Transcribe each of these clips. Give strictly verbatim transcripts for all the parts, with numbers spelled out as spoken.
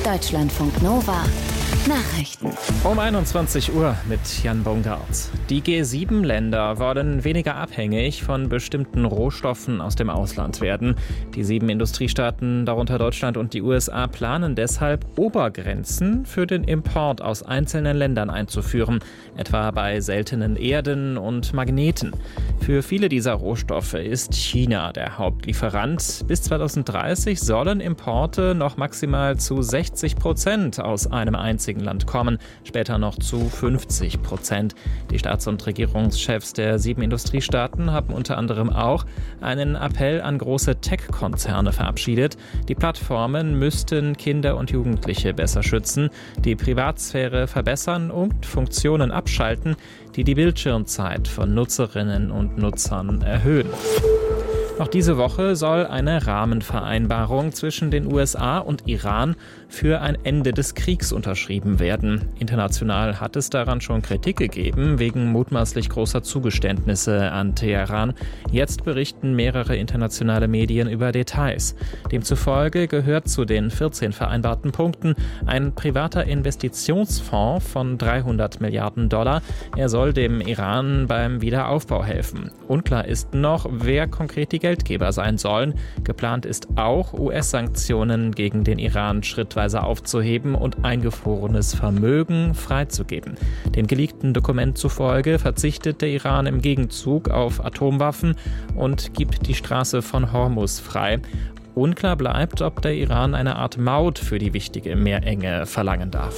Deutschlandfunk Nova Nachrichten. Um einundzwanzig Uhr mit Jan Bongard. Die G sieben Länder wollen weniger abhängig von bestimmten Rohstoffen aus dem Ausland werden. Die sieben Industriestaaten, darunter Deutschland und die U S A, planen deshalb, Obergrenzen für den Import aus einzelnen Ländern einzuführen, etwa bei seltenen Erden und Magneten. Für viele dieser Rohstoffe ist China der Hauptlieferant. Bis zweitausenddreißig sollen Importe noch maximal zu sechzig Prozent aus einem einzigen Land kommen, später noch zu fünfzig Prozent. Die Staats- und Regierungschefs der sieben Industriestaaten haben unter anderem auch einen Appell an große Tech-Konzerne verabschiedet. Die Plattformen müssten Kinder und Jugendliche besser schützen, die Privatsphäre verbessern und Funktionen abschalten, die die Bildschirmzeit von Nutzerinnen und Nutzern erhöhen. Noch diese Woche soll eine Rahmenvereinbarung zwischen den U S A und Iran für ein Ende des Kriegs unterschrieben werden. International hat es daran schon Kritik gegeben, wegen mutmaßlich großer Zugeständnisse an Teheran. Jetzt berichten mehrere internationale Medien über Details. Demzufolge gehört zu den vierzehn vereinbarten Punkten ein privater Investitionsfonds von dreihundert Milliarden Dollar. Er soll dem Iran beim Wiederaufbau helfen. Unklar ist noch, wer konkret die Geldgeber sein sollen. Geplant ist auch, U S-Sanktionen gegen den Iran schrittweise aufzuheben und eingefrorenes Vermögen freizugeben. Dem geleakten Dokument zufolge verzichtet der Iran im Gegenzug auf Atomwaffen und gibt die Straße von Hormuz frei. Unklar bleibt, ob der Iran eine Art Maut für die wichtige Meerenge verlangen darf.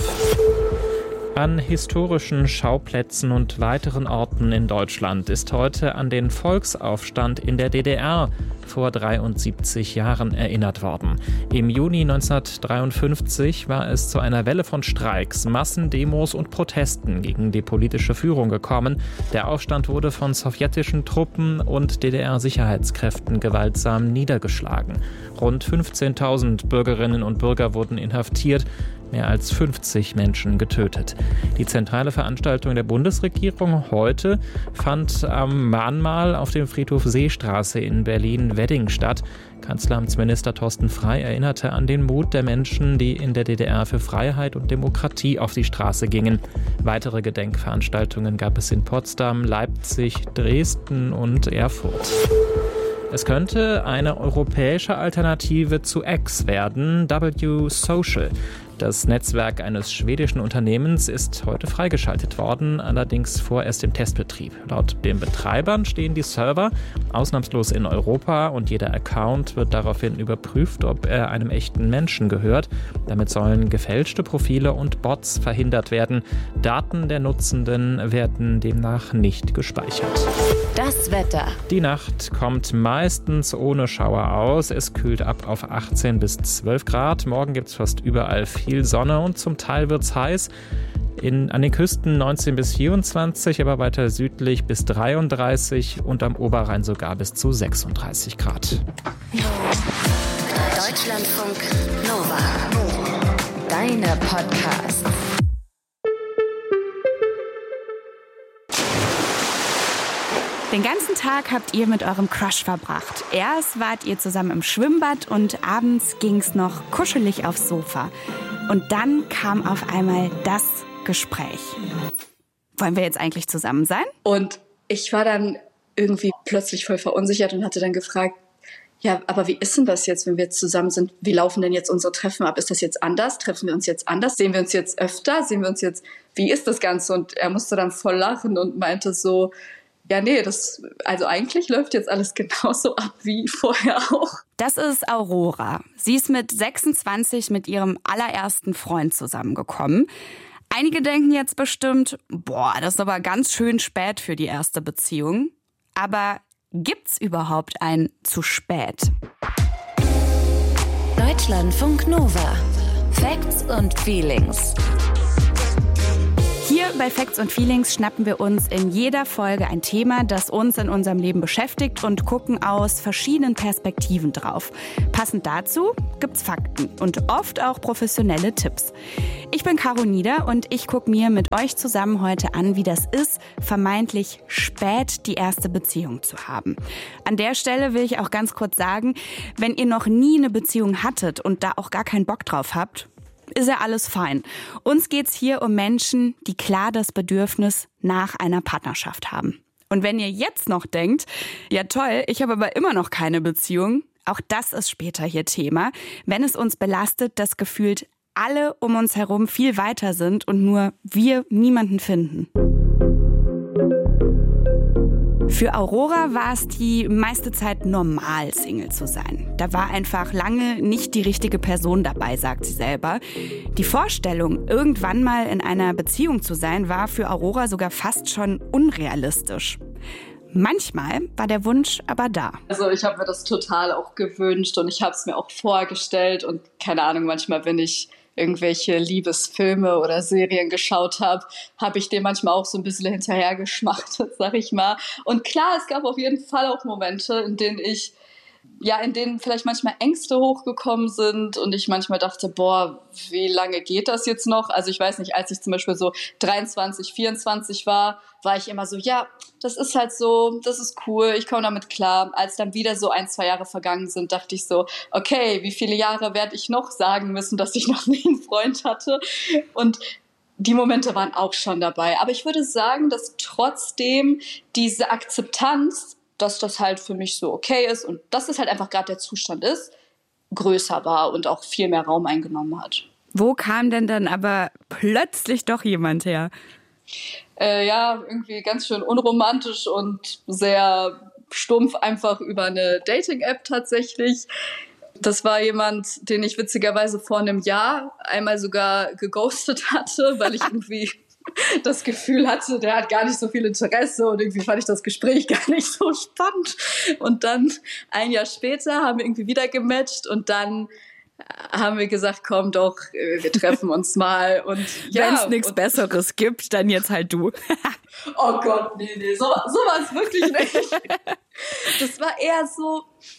An historischen Schauplätzen und weiteren Orten in Deutschland ist heute an den Volksaufstand in der D D R vor dreiundsiebzig Jahren erinnert worden. Im Juni neunzehnhundertdreiundfünfzig war es zu einer Welle von Streiks, Massendemos und Protesten gegen die politische Führung gekommen. Der Aufstand wurde von sowjetischen Truppen und D D R-Sicherheitskräften gewaltsam niedergeschlagen. Rund fünfzehntausend Bürgerinnen und Bürger wurden inhaftiert, mehr als fünfzig Menschen getötet. Die zentrale Veranstaltung der Bundesregierung heute fand am Mahnmal auf dem Friedhof Seestraße in Berlin-Wedding statt. Kanzleramtsminister Thorsten Frey erinnerte an den Mut der Menschen, die in der D D R für Freiheit und Demokratie auf die Straße gingen. Weitere Gedenkveranstaltungen gab es in Potsdam, Leipzig, Dresden und Erfurt. Es könnte eine europäische Alternative zu X werden, W Social. Das Netzwerk eines schwedischen Unternehmens ist heute freigeschaltet worden, allerdings vorerst im Testbetrieb. Laut den Betreibern stehen die Server ausnahmslos in Europa und jeder Account wird daraufhin überprüft, ob er einem echten Menschen gehört. Damit sollen gefälschte Profile und Bots verhindert werden. Daten der Nutzenden werden demnach nicht gespeichert. Das Wetter. Die Nacht kommt meistens ohne Schauer aus. Es kühlt ab auf achtzehn bis zwölf Grad. Morgen gibt es fast überall viel Sonne und zum Teil wird es heiß. In, an den Küsten neunzehn bis vierundzwanzig, aber weiter südlich bis dreiunddreißig und am Oberrhein sogar bis zu sechsunddreißig Grad. Deutschlandfunk Nova. Deine Podcasts. Den ganzen Tag habt ihr mit eurem Crush verbracht. Erst wart ihr zusammen im Schwimmbad und abends ging's noch kuschelig aufs Sofa. Und dann kam auf einmal das Gespräch. Wollen wir jetzt eigentlich zusammen sein? Und ich war dann irgendwie plötzlich voll verunsichert und hatte dann gefragt, ja, aber wie ist denn das jetzt, wenn wir jetzt zusammen sind? Wie laufen denn jetzt unsere Treffen ab? Ist das jetzt anders? Treffen wir uns jetzt anders? Sehen wir uns jetzt öfter? Sehen wir uns jetzt, wie ist das Ganze? Und er musste dann voll lachen und meinte so, ja, nee, das, also eigentlich läuft jetzt alles genauso ab wie vorher auch. Das ist Aurora. Sie ist mit sechsundzwanzig mit ihrem allerersten Freund zusammengekommen. Einige denken jetzt bestimmt, boah, das ist aber ganz schön spät für die erste Beziehung. Aber gibt's überhaupt ein zu spät? Deutschlandfunk Nova. Facts und Feelings. Hier bei Facts und Feelings schnappen wir uns in jeder Folge ein Thema, das uns in unserem Leben beschäftigt und gucken aus verschiedenen Perspektiven drauf. Passend dazu gibt's Fakten und oft auch professionelle Tipps. Ich bin Caro Nieder und ich gucke mir mit euch zusammen heute an, wie das ist, vermeintlich spät die erste Beziehung zu haben. An der Stelle will ich auch ganz kurz sagen, wenn ihr noch nie eine Beziehung hattet und da auch gar keinen Bock drauf habt, ist ja alles fein. Uns geht's hier um Menschen, die klar das Bedürfnis nach einer Partnerschaft haben. Und wenn ihr jetzt noch denkt, ja toll, ich habe aber immer noch keine Beziehung, auch das ist später hier Thema, wenn es uns belastet, dass gefühlt alle um uns herum viel weiter sind und nur wir niemanden finden. Für Aurora war es die meiste Zeit normal, Single zu sein. Da war einfach lange nicht die richtige Person dabei, sagt sie selber. Die Vorstellung, irgendwann mal in einer Beziehung zu sein, war für Aurora sogar fast schon unrealistisch. Manchmal war der Wunsch aber da. Also ich habe mir das total auch gewünscht und ich habe es mir auch vorgestellt und keine Ahnung, manchmal wenn ich irgendwelche Liebesfilme oder Serien geschaut habe, habe ich dem manchmal auch so ein bisschen hinterhergeschmachtet, sag ich mal. Und klar, es gab auf jeden Fall auch Momente, in denen ich, ja, in denen vielleicht manchmal Ängste hochgekommen sind und ich manchmal dachte, boah, wie lange geht das jetzt noch? Also ich weiß nicht, als ich zum Beispiel so dreiundzwanzig, vierundzwanzig war, war ich immer so, ja, das ist halt so, das ist cool, ich komme damit klar. Als dann wieder so ein, zwei Jahre vergangen sind, dachte ich so, okay, wie viele Jahre werde ich noch sagen müssen, dass ich noch nie einen Freund hatte? Und die Momente waren auch schon dabei. Aber ich würde sagen, dass trotzdem diese Akzeptanz, dass das halt für mich so okay ist und dass es halt einfach gerade der Zustand ist, größer war und auch viel mehr Raum eingenommen hat. Wo kam denn dann aber plötzlich doch jemand her? Äh, ja, irgendwie ganz schön unromantisch und sehr stumpf einfach über eine Dating-App tatsächlich. Das war jemand, den ich witzigerweise vor einem Jahr einmal sogar geghostet hatte, weil ich irgendwie das Gefühl hatte, der hat gar nicht so viel Interesse und irgendwie fand ich das Gespräch gar nicht so spannend. Und dann ein Jahr später haben wir irgendwie wieder gematcht und dann haben wir gesagt, komm doch, wir treffen uns mal. Und ja, wenn es nichts Besseres gibt, dann jetzt halt du. Oh Gott, nee, nee, so, so war es wirklich nicht. Das war eher so,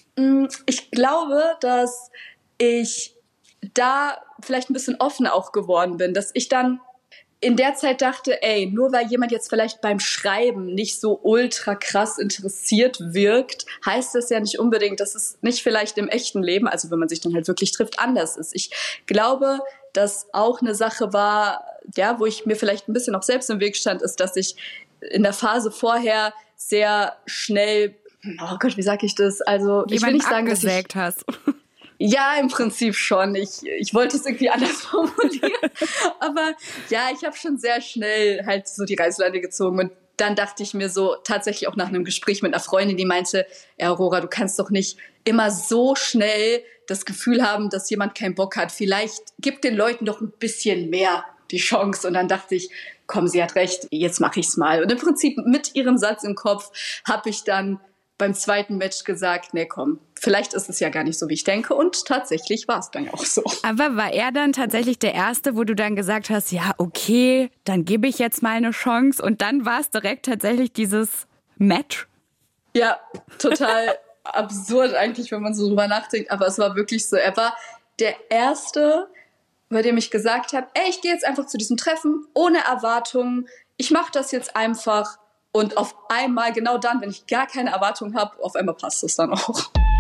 ich glaube, dass ich da vielleicht ein bisschen offener auch geworden bin, dass ich dann in der Zeit dachte, ey, nur weil jemand jetzt vielleicht beim Schreiben nicht so ultra krass interessiert wirkt, heißt das ja nicht unbedingt, dass es nicht vielleicht im echten Leben, also wenn man sich dann halt wirklich trifft, anders ist. Ich glaube, dass auch eine Sache war, ja, wo ich mir vielleicht ein bisschen auch selbst im Weg stand, ist, dass ich in der Phase vorher sehr schnell, oh Gott, wie sag ich das? Also ich will nicht sagen, dass ich hast. Ja, im Prinzip schon. Ich, ich wollte es irgendwie anders formulieren. Aber ja, ich habe schon sehr schnell halt so die Reißleine gezogen. Und dann dachte ich mir so, tatsächlich auch nach einem Gespräch mit einer Freundin, die meinte, ja, Aurora, du kannst doch nicht immer so schnell das Gefühl haben, dass jemand keinen Bock hat. Vielleicht gib den Leuten doch ein bisschen mehr die Chance. Und dann dachte ich, komm, sie hat recht, jetzt mache ich's mal. Und im Prinzip mit ihrem Satz im Kopf habe ich dann beim zweiten Match gesagt, nee, komm, vielleicht ist es ja gar nicht so, wie ich denke. Und tatsächlich war es dann auch so. Aber war er dann tatsächlich der Erste, wo du dann gesagt hast, ja, okay, dann gebe ich jetzt mal eine Chance. Und dann war es direkt tatsächlich dieses Match? Ja, total absurd eigentlich, wenn man so drüber nachdenkt. Aber es war wirklich so. Er war der Erste, bei dem ich gesagt habe, ey, ich gehe jetzt einfach zu diesem Treffen, ohne Erwartungen. Ich mache das jetzt einfach. Und auf einmal, genau dann, wenn ich gar keine Erwartungen habe, auf einmal passt es dann auch.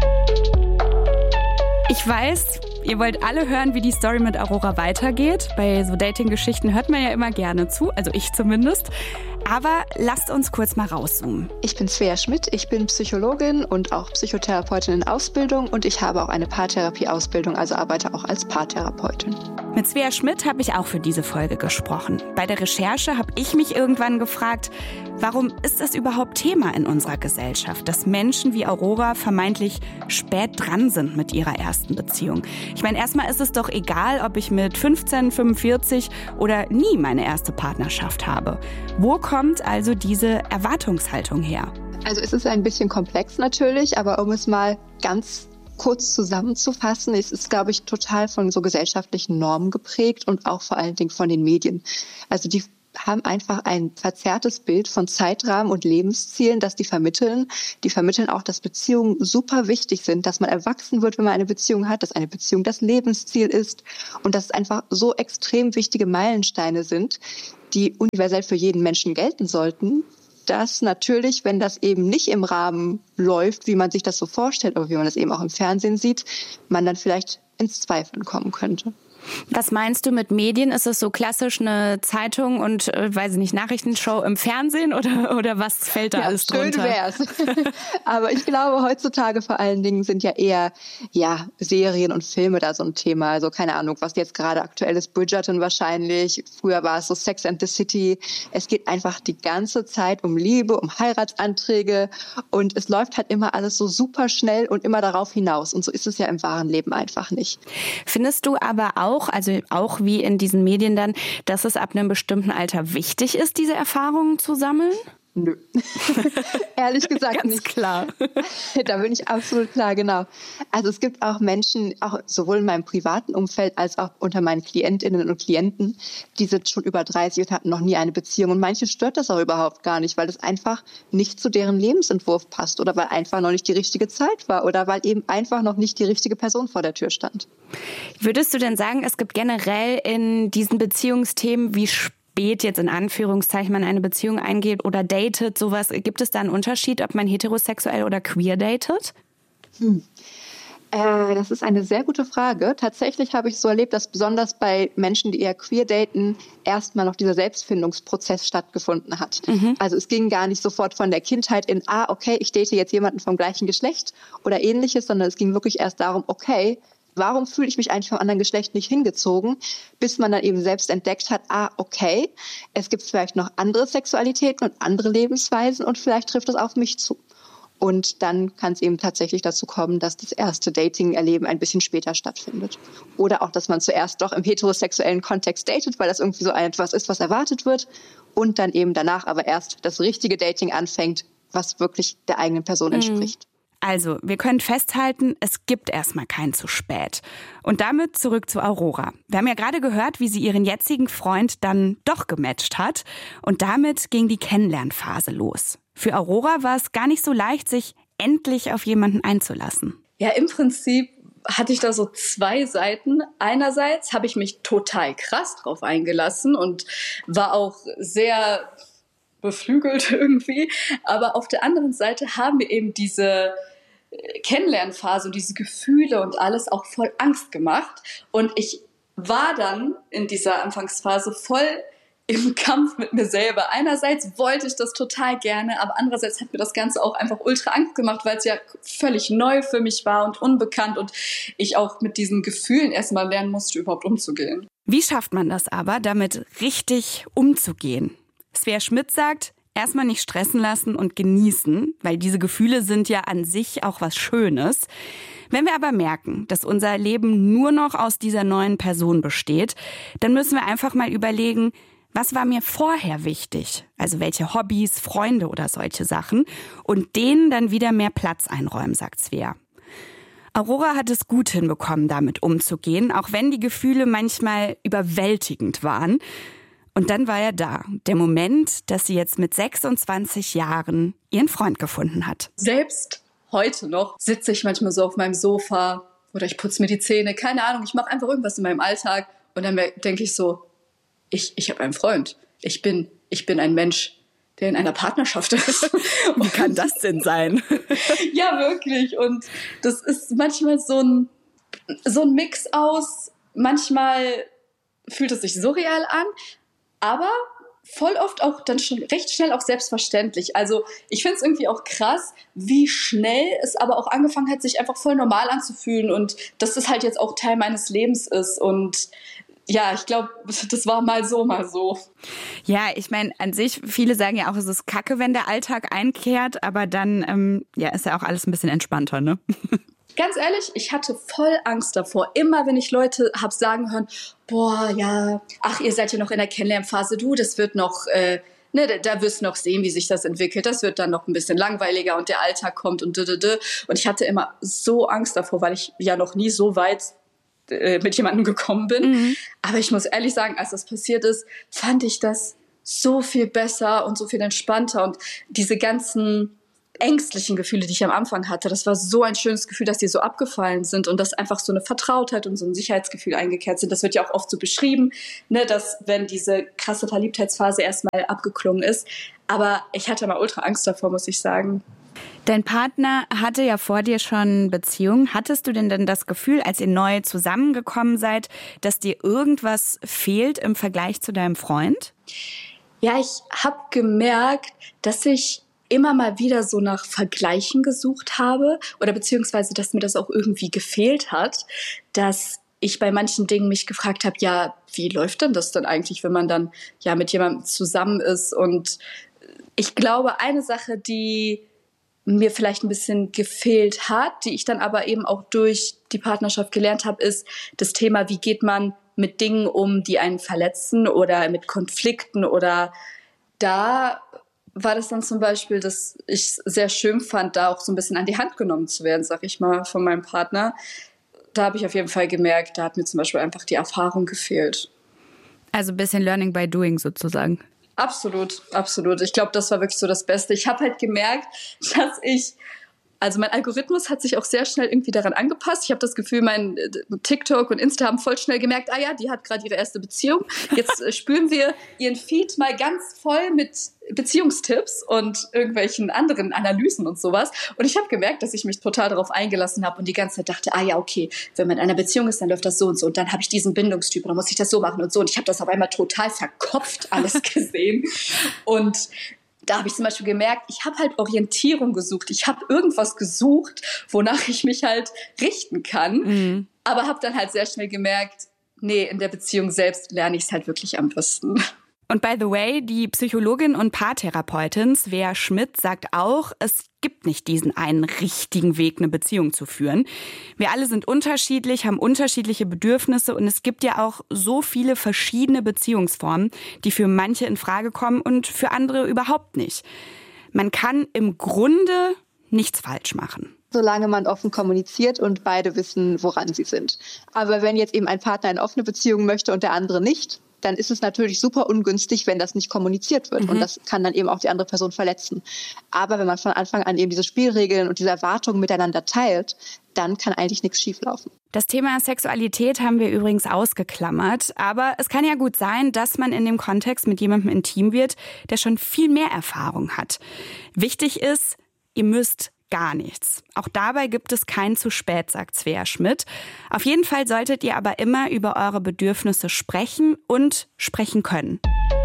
Ich weiß, ihr wollt alle hören, wie die Story mit Aurora weitergeht. Bei so Dating-Geschichten hört man ja immer gerne zu, also ich zumindest. Aber lasst uns kurz mal rauszoomen. Ich bin Svea Schmidt, ich bin Psychologin und auch Psychotherapeutin in Ausbildung und ich habe auch eine Paartherapie-Ausbildung, also arbeite auch als Paartherapeutin. Mit Svea Schmidt habe ich auch für diese Folge gesprochen. Bei der Recherche habe ich mich irgendwann gefragt, warum ist das überhaupt Thema in unserer Gesellschaft, dass Menschen wie Aurora vermeintlich spät dran sind mit ihrer ersten Beziehung? Ich meine, erstmal ist es doch egal, ob ich mit fünfzehn, fünfundvierzig oder nie meine erste Partnerschaft habe. Wo kommt also diese Erwartungshaltung her? Also es ist ein bisschen komplex natürlich, aber um es mal ganz kurz zusammenzufassen, es ist, glaube ich, total von so gesellschaftlichen Normen geprägt und auch vor allen Dingen von den Medien. Also die haben einfach ein verzerrtes Bild von Zeitrahmen und Lebenszielen, das die vermitteln. Die vermitteln auch, dass Beziehungen super wichtig sind, dass man erwachsen wird, wenn man eine Beziehung hat, dass eine Beziehung das Lebensziel ist und dass es einfach so extrem wichtige Meilensteine sind, die universell für jeden Menschen gelten sollten, dass natürlich, wenn das eben nicht im Rahmen läuft, wie man sich das so vorstellt, oder wie man das eben auch im Fernsehen sieht, man dann vielleicht ins Zweifeln kommen könnte. Was meinst du mit Medien? Ist es so klassisch eine Zeitung und, äh, weiß ich nicht, Nachrichtenshow im Fernsehen oder, oder was fällt da ja, alles schön drunter? Wär's. Aber ich glaube, heutzutage vor allen Dingen sind ja eher ja, Serien und Filme da so ein Thema. Also keine Ahnung, was jetzt gerade aktuell ist, Bridgerton wahrscheinlich. Früher war es so Sex and the City. Es geht einfach die ganze Zeit um Liebe, um Heiratsanträge und es läuft halt immer alles so super schnell und immer darauf hinaus. Und so ist es ja im wahren Leben einfach nicht. Findest du aber auch, also auch wie in diesen Medien dann, dass es ab einem bestimmten Alter wichtig ist, diese Erfahrungen zu sammeln? Nö. Ehrlich gesagt Ganz nicht. klar. Da bin ich absolut klar, genau. Also es gibt auch Menschen, auch sowohl in meinem privaten Umfeld als auch unter meinen Klientinnen und Klienten, die sind schon über dreißig und hatten noch nie eine Beziehung. Und manche stört das auch überhaupt gar nicht, weil das einfach nicht zu deren Lebensentwurf passt oder weil einfach noch nicht die richtige Zeit war oder weil eben einfach noch nicht die richtige Person vor der Tür stand. Würdest du denn sagen, es gibt generell in diesen Beziehungsthemen wie spät jetzt in Anführungszeichen man eine Beziehung eingeht oder datet, sowas, gibt es da einen Unterschied, ob man heterosexuell oder queer datet? Hm. Äh, das ist eine sehr gute Frage. Tatsächlich habe ich so erlebt, dass besonders bei Menschen, die eher queer daten, erstmal noch dieser Selbstfindungsprozess stattgefunden hat. Mhm. Also es ging gar nicht sofort von der Kindheit in, ah, okay, ich date jetzt jemanden vom gleichen Geschlecht oder ähnliches, sondern es ging wirklich erst darum, okay, warum fühle ich mich eigentlich vom anderen Geschlecht nicht hingezogen, bis man dann eben selbst entdeckt hat, ah, okay, es gibt vielleicht noch andere Sexualitäten und andere Lebensweisen und vielleicht trifft das auf mich zu. Und dann kann es eben tatsächlich dazu kommen, dass das erste Dating-Erleben ein bisschen später stattfindet. Oder auch, dass man zuerst doch im heterosexuellen Kontext datet, weil das irgendwie so etwas ist, was erwartet wird und dann eben danach aber erst das richtige Dating anfängt, was wirklich der eigenen Person entspricht. Also, wir können festhalten, es gibt erstmal kein zu spät. Und damit zurück zu Aurora. Wir haben ja gerade gehört, wie sie ihren jetzigen Freund dann doch gematcht hat. Und damit ging die Kennenlernphase los. Für Aurora war es gar nicht so leicht, sich endlich auf jemanden einzulassen. Ja, im Prinzip hatte ich da so zwei Seiten. Einerseits habe ich mich total krass drauf eingelassen und war auch sehr beflügelt irgendwie. Aber auf der anderen Seite haben wir eben diese Kennenlernphase und diese Gefühle und alles auch voll Angst gemacht. Und ich war dann in dieser Anfangsphase voll im Kampf mit mir selber. Einerseits wollte ich das total gerne, aber andererseits hat mir das Ganze auch einfach ultra Angst gemacht, weil es ja völlig neu für mich war und unbekannt und ich auch mit diesen Gefühlen erstmal lernen musste, überhaupt umzugehen. Wie schafft man das aber, damit richtig umzugehen? Svea Schmidt sagt, erstmal nicht stressen lassen und genießen, weil diese Gefühle sind ja an sich auch was Schönes. Wenn wir aber merken, dass unser Leben nur noch aus dieser neuen Person besteht, dann müssen wir einfach mal überlegen, was war mir vorher wichtig? Also welche Hobbys, Freunde oder solche Sachen und denen dann wieder mehr Platz einräumen, sagt Svea. Aurora hat es gut hinbekommen, damit umzugehen, auch wenn die Gefühle manchmal überwältigend waren. Und dann war er da, der Moment, dass sie jetzt mit sechsundzwanzig Jahren ihren Freund gefunden hat. Selbst heute noch sitze ich manchmal so auf meinem Sofa oder ich putze mir die Zähne, keine Ahnung, ich mache einfach irgendwas in meinem Alltag und dann denke ich so, ich, ich habe einen Freund. Ich bin, ich bin ein Mensch, der in einer Partnerschaft ist. Wie kann das denn sein? Ja, wirklich. Und das ist manchmal so ein, so ein Mix aus, manchmal fühlt es sich surreal an, aber voll oft auch dann schon recht schnell auch selbstverständlich. Also ich finde es irgendwie auch krass, wie schnell es aber auch angefangen hat, sich einfach voll normal anzufühlen und dass das halt jetzt auch Teil meines Lebens ist. Und ja, ich glaube, das war mal so, mal so. Ja, ich meine, an sich, viele sagen ja auch, es ist kacke, wenn der Alltag einkehrt, aber dann ähm, ja, ist ja auch alles ein bisschen entspannter, ne? Ganz ehrlich, ich hatte voll Angst davor. Immer, wenn ich Leute hab sagen hören, boah, ja, ach, ihr seid ja noch in der Kennenlernphase, du, das wird noch, äh, ne, da, da wirst du noch sehen, wie sich das entwickelt. Das wird dann noch ein bisschen langweiliger und der Alltag kommt und d, d, d. Und ich hatte immer so Angst davor, weil ich ja noch nie so weit äh, mit jemandem gekommen bin. Mhm. Aber ich muss ehrlich sagen, als das passiert ist, fand ich das so viel besser und so viel entspannter. Und diese ganzen ängstlichen Gefühle, die ich am Anfang hatte, das war so ein schönes Gefühl, dass die so abgefallen sind und dass einfach so eine Vertrautheit und so ein Sicherheitsgefühl eingekehrt sind. Das wird ja auch oft so beschrieben, ne, dass wenn diese krasse Verliebtheitsphase erstmal abgeklungen ist. Aber ich hatte mal ultra Angst davor, muss ich sagen. Dein Partner hatte ja vor dir schon Beziehungen. Hattest du denn dann das Gefühl, als ihr neu zusammengekommen seid, dass dir irgendwas fehlt im Vergleich zu deinem Freund? Ja, ich habe gemerkt, dass ich immer mal wieder so nach Vergleichen gesucht habe oder beziehungsweise, dass mir das auch irgendwie gefehlt hat, dass ich bei manchen Dingen mich gefragt habe, ja, wie läuft denn das denn eigentlich, wenn man dann ja mit jemandem zusammen ist? Und ich glaube, eine Sache, die mir vielleicht ein bisschen gefehlt hat, die ich dann aber eben auch durch die Partnerschaft gelernt habe, ist das Thema, wie geht man mit Dingen um, die einen verletzen oder mit Konflikten. Oder da war das dann zum Beispiel, dass ich es sehr schön fand, da auch so ein bisschen an die Hand genommen zu werden, sag ich mal, von meinem Partner. Da habe ich auf jeden Fall gemerkt, da hat mir zum Beispiel einfach die Erfahrung gefehlt. Also ein bisschen Learning by Doing sozusagen. Absolut, absolut. Ich glaube, das war wirklich so das Beste. Ich habe halt gemerkt, dass ich, also mein Algorithmus hat sich auch sehr schnell irgendwie daran angepasst. Ich habe das Gefühl, mein TikTok und Insta haben voll schnell gemerkt, ah ja, die hat gerade ihre erste Beziehung. Jetzt äh, spülen wir ihren Feed mal ganz voll mit Beziehungstipps und irgendwelchen anderen Analysen und sowas. Und ich habe gemerkt, dass ich mich total darauf eingelassen habe und die ganze Zeit dachte, ah ja, okay, wenn man in einer Beziehung ist, dann läuft das so und so. Und dann habe ich diesen Bindungstyp und dann muss ich das so machen und so. Und ich habe das auf einmal total verkopft alles gesehen. Und da habe ich zum Beispiel gemerkt, ich habe halt Orientierung gesucht. Ich habe irgendwas gesucht, wonach ich mich halt richten kann. Mhm. Aber habe dann halt sehr schnell gemerkt, nee, in der Beziehung selbst lerne ich es halt wirklich am besten. Und by the way, die Psychologin und Paartherapeutin Svea Schmidt sagt auch, es gibt nicht diesen einen richtigen Weg, eine Beziehung zu führen. Wir alle sind unterschiedlich, haben unterschiedliche Bedürfnisse und es gibt ja auch so viele verschiedene Beziehungsformen, die für manche in Frage kommen und für andere überhaupt nicht. Man kann im Grunde nichts falsch machen. Solange man offen kommuniziert und beide wissen, woran sie sind. Aber wenn jetzt eben ein Partner eine offene Beziehung möchte und der andere nicht, dann ist es natürlich super ungünstig, wenn das nicht kommuniziert wird. Mhm. Und das kann dann eben auch die andere Person verletzen. Aber wenn man von Anfang an eben diese Spielregeln und diese Erwartungen miteinander teilt, dann kann eigentlich nichts schieflaufen. Das Thema Sexualität haben wir übrigens ausgeklammert. Aber es kann ja gut sein, dass man in dem Kontext mit jemandem intim wird, der schon viel mehr Erfahrung hat. Wichtig ist, ihr müsst gar nichts. Auch dabei gibt es kein zu spät, sagt Svea Schmidt. Auf jeden Fall solltet ihr aber immer über eure Bedürfnisse sprechen und sprechen können.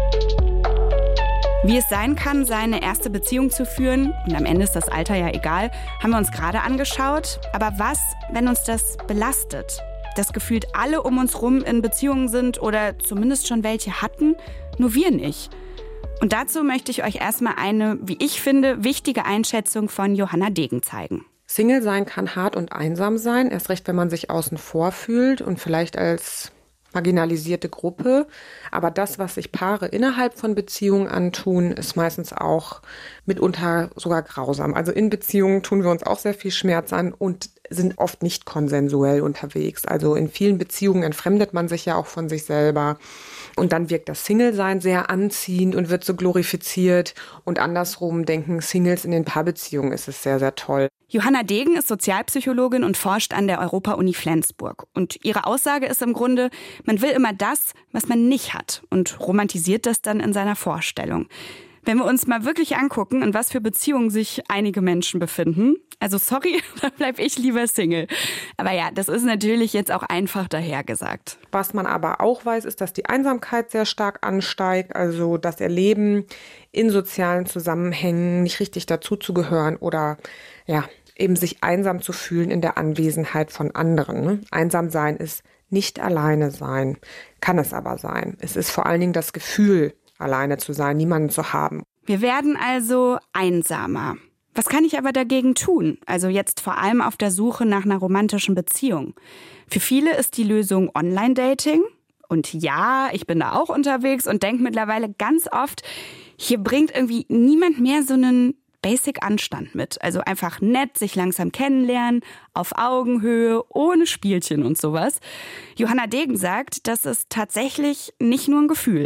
Wie es sein kann, seine erste Beziehung zu führen, und am Ende ist das Alter ja egal, haben wir uns gerade angeschaut. Aber was, wenn uns das belastet? Dass gefühlt alle um uns rum in Beziehungen sind oder zumindest schon welche hatten, nur wir nicht. Und dazu möchte ich euch erstmal eine, wie ich finde, wichtige Einschätzung von Johanna Degen zeigen. Single sein kann hart und einsam sein, erst recht, wenn man sich außen vor fühlt und vielleicht als marginalisierte Gruppe. Aber das, was sich Paare innerhalb von Beziehungen antun, ist meistens auch mitunter sogar grausam. Also in Beziehungen tun wir uns auch sehr viel Schmerz an und sind oft nicht konsensuell unterwegs. Also in vielen Beziehungen entfremdet man sich ja auch von sich selber. Und dann wirkt das Single-Sein sehr anziehend und wird so glorifiziert. Und andersrum denken Singles in den Paarbeziehungen ist es sehr, sehr toll. Johanna Degen ist Sozialpsychologin und forscht an der Europa-Uni Flensburg. Und ihre Aussage ist im Grunde, man will immer das, was man nicht hat und romantisiert das dann in seiner Vorstellung. Wenn wir uns mal wirklich angucken, in was für Beziehungen sich einige Menschen befinden, also sorry, da bleib ich lieber Single. Aber ja, das ist natürlich jetzt auch einfach dahergesagt. Was man aber auch weiß, ist, dass die Einsamkeit sehr stark ansteigt, also das Erleben in sozialen Zusammenhängen nicht richtig dazuzugehören oder ja, eben sich einsam zu fühlen in der Anwesenheit von anderen. Ne? Einsam sein ist nicht alleine sein, kann es aber sein. Es ist vor allen Dingen das Gefühl, alleine zu sein, niemanden zu haben. Wir werden also einsamer. Was kann ich aber dagegen tun? Also jetzt vor allem auf der Suche nach einer romantischen Beziehung. Für viele ist die Lösung Online-Dating. Und ja, ich bin da auch unterwegs und denke mittlerweile ganz oft, hier bringt irgendwie niemand mehr so einen Basic-Anstand mit. Also einfach nett, sich langsam kennenlernen, auf Augenhöhe, ohne Spielchen und sowas. Johanna Degen sagt, dass es tatsächlich nicht nur ein Gefühl ist.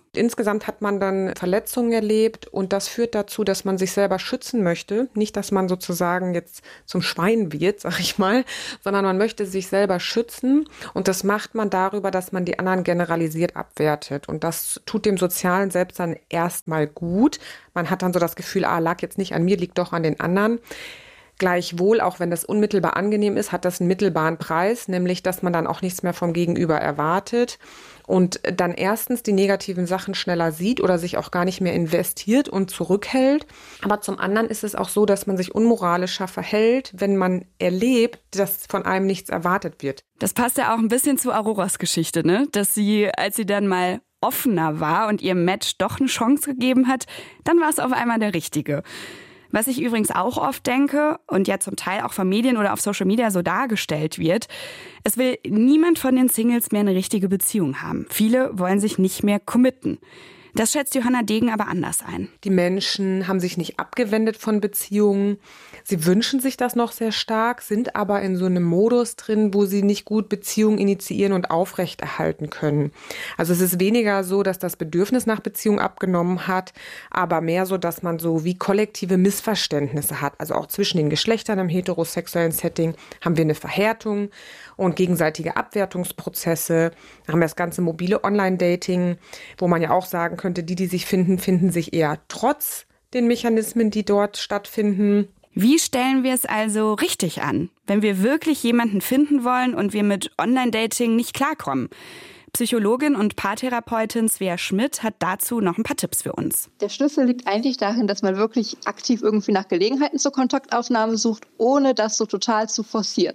Insgesamt hat man dann Verletzungen erlebt und das führt dazu, dass man sich selber schützen möchte. Nicht, dass man sozusagen jetzt zum Schwein wird, sag ich mal, sondern man möchte sich selber schützen und das macht man darüber, dass man die anderen generalisiert abwertet. Und das tut dem sozialen Selbst dann erstmal gut. Man hat dann so das Gefühl, ah, lag jetzt nicht an mir, liegt doch an den anderen. Gleichwohl, auch wenn das unmittelbar angenehm ist, hat das einen mittelbaren Preis, nämlich, dass man dann auch nichts mehr vom Gegenüber erwartet und dann erstens die negativen Sachen schneller sieht oder sich auch gar nicht mehr investiert und zurückhält. Aber zum anderen ist es auch so, dass man sich unmoralischer verhält, wenn man erlebt, dass von einem nichts erwartet wird. Das passt ja auch ein bisschen zu Auroras Geschichte, ne? Dass sie, als sie dann mal offener war und ihrem Match doch eine Chance gegeben hat, dann war es auf einmal der Richtige. Was ich übrigens auch oft denke und ja zum Teil auch von Medien oder auf Social Media so dargestellt wird, es will niemand von den Singles mehr eine richtige Beziehung haben. Viele wollen sich nicht mehr committen. Das schätzt Johanna Degen aber anders ein. Die Menschen haben sich nicht abgewendet von Beziehungen. Sie wünschen sich das noch sehr stark, sind aber in so einem Modus drin, wo sie nicht gut Beziehungen initiieren und aufrechterhalten können. Also es ist weniger so, dass das Bedürfnis nach Beziehung abgenommen hat, aber mehr so, dass man so wie kollektive Missverständnisse hat. Also auch zwischen den Geschlechtern im heterosexuellen Setting haben wir eine Verhärtung und gegenseitige Abwertungsprozesse. Da haben wir das ganze mobile Online-Dating, wo man ja auch sagen könnte, die, die sich finden, finden sich eher trotz den Mechanismen, die dort stattfinden. Wie stellen wir es also richtig an, wenn wir wirklich jemanden finden wollen und wir mit Online-Dating nicht klarkommen? Psychologin und Paartherapeutin Svea Schmidt hat dazu noch ein paar Tipps für uns. Der Schlüssel liegt eigentlich darin, dass man wirklich aktiv irgendwie nach Gelegenheiten zur Kontaktaufnahme sucht, ohne das so total zu forcieren.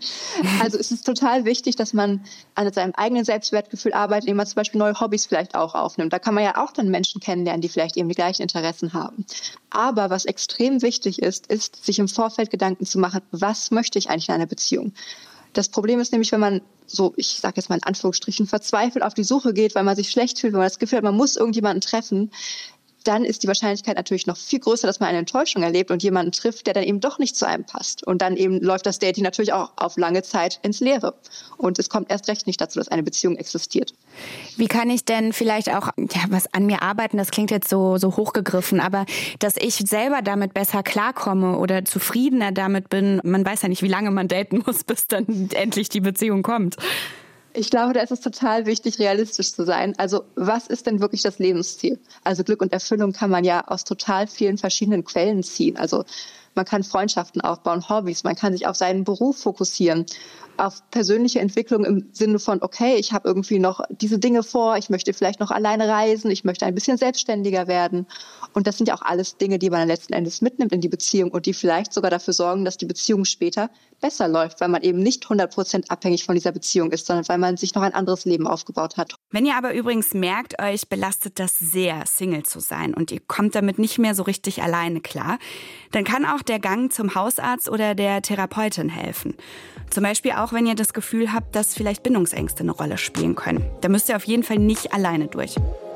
Also es ist total wichtig, dass man an seinem eigenen Selbstwertgefühl arbeitet, indem man zum Beispiel neue Hobbys vielleicht auch aufnimmt. Da kann man ja auch dann Menschen kennenlernen, die vielleicht eben die gleichen Interessen haben. Aber was extrem wichtig ist, ist, sich im Vorfeld Gedanken zu machen, was möchte ich eigentlich in einer Beziehung? Das Problem ist nämlich, wenn man so, ich sage jetzt mal in Anführungsstrichen, verzweifelt auf die Suche geht, weil man sich schlecht fühlt, wenn man das Gefühl hat, man muss irgendjemanden treffen, dann ist die Wahrscheinlichkeit natürlich noch viel größer, dass man eine Enttäuschung erlebt und jemanden trifft, der dann eben doch nicht zu einem passt. Und dann eben läuft das Dating natürlich auch auf lange Zeit ins Leere. Und es kommt erst recht nicht dazu, dass eine Beziehung existiert. Wie kann ich denn vielleicht auch ja, was an mir arbeiten? Das klingt jetzt so, so hochgegriffen, aber dass ich selber damit besser klarkomme oder zufriedener damit bin. Man weiß ja nicht, wie lange man daten muss, bis dann endlich die Beziehung kommt. Ich glaube, da ist es total wichtig, realistisch zu sein. Also was ist denn wirklich das Lebensziel? Also Glück und Erfüllung kann man ja aus total vielen verschiedenen Quellen ziehen. Also man kann Freundschaften aufbauen, Hobbys, man kann sich auf seinen Beruf fokussieren, auf persönliche Entwicklung im Sinne von, okay, ich habe irgendwie noch diese Dinge vor, ich möchte vielleicht noch alleine reisen, ich möchte ein bisschen selbstständiger werden. Und das sind ja auch alles Dinge, die man dann letzten Endes mitnimmt in die Beziehung und die vielleicht sogar dafür sorgen, dass die Beziehung später besser läuft, weil man eben nicht hundert Prozent abhängig von dieser Beziehung ist, sondern weil man sich noch ein anderes Leben aufgebaut hat. Wenn ihr aber übrigens merkt, euch belastet das sehr, Single zu sein und ihr kommt damit nicht mehr so richtig alleine klar, dann kann auch der Gang zum Hausarzt oder der Therapeutin helfen. Zum Beispiel auch, wenn ihr das Gefühl habt, dass vielleicht Bindungsängste eine Rolle spielen können. Da müsst ihr auf jeden Fall nicht alleine durch.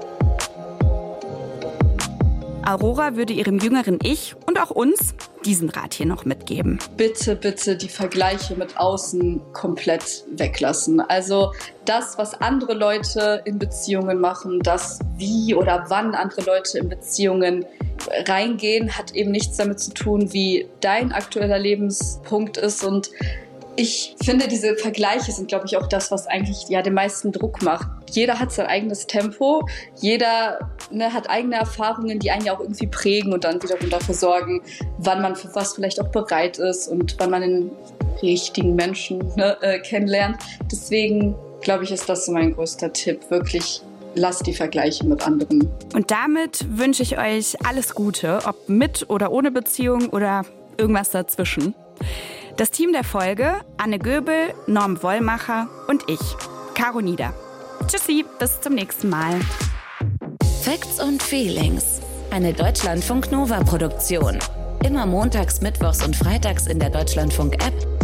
Aurora würde ihrem jüngeren Ich und auch uns diesen Rat hier noch mitgeben. Bitte, bitte die Vergleiche mit außen komplett weglassen. Also das, was andere Leute in Beziehungen machen, das wie oder wann andere Leute in Beziehungen reingehen, hat eben nichts damit zu tun, wie dein aktueller Lebenspunkt ist. Und ich finde, diese Vergleiche sind, glaube ich, auch das, was eigentlich ja den meisten Druck macht. Jeder hat sein eigenes Tempo, jeder ne, hat eigene Erfahrungen, die einen ja auch irgendwie prägen und dann wiederum dafür sorgen, wann man für was vielleicht auch bereit ist und wann man den richtigen Menschen ne, äh, kennenlernt. Deswegen, glaube ich, ist das so mein größter Tipp, wirklich lasst die Vergleiche mit anderen. Und damit wünsche ich euch alles Gute, ob mit oder ohne Beziehung oder irgendwas dazwischen. Das Team der Folge: Anne Göbel, Norm Wollmacher und ich, Caro Nieder. Tschüssi, bis zum nächsten Mal. Facts und Feelings. Eine Deutschlandfunk Nova Produktion. Immer montags, mittwochs und freitags in der Deutschlandfunk App